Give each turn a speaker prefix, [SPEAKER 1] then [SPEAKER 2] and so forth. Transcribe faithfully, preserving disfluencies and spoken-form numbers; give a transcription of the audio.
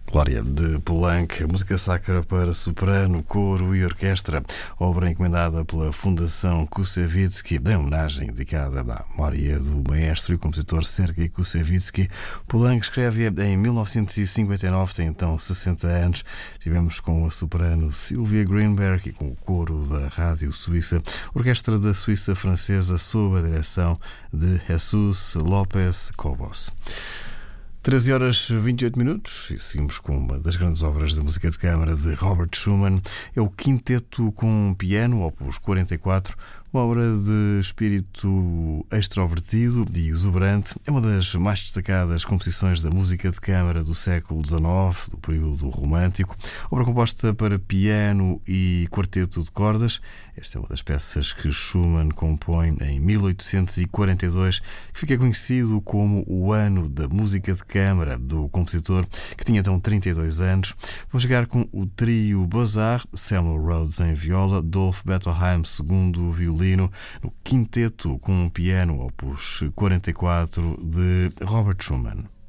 [SPEAKER 1] Glória, de Poulenc, música sacra para soprano, coro e orquestra, obra encomendada pela Fundação Kusevitsky, em homenagem dedicada à memória do maestro e compositor Sergei Kusevitsky. Poulenc escreve em mil novecentos e cinquenta e nove, tem então sessenta anos. Estivemos com a soprano Sylvia Greenberg e com o coro da Rádio Suíça, orquestra da Suíça francesa, sob a direção de Jesus Lopes Cobos. treze horas e vinte e oito minutos e seguimos com uma das grandes obras de música de câmara de Robert Schumann. É o Quinteto com Piano, opus quarenta e quatro, uma obra de espírito extrovertido e exuberante. É uma das mais destacadas composições da música de câmara do século dezenove, do período romântico. Obra composta para piano e quarteto de cordas. Esta é uma das peças que Schumann compõe em mil oitocentos e quarenta e dois, que fica conhecido como o ano da música de câmara do compositor, que tinha então trinta e dois anos. Vamos chegar com o trio Bozart, Samuel Rhodes em viola, Dolph Bettelheim segundo violino, no Quinteto com Piano, opus quarenta e quatro de Robert Schumann.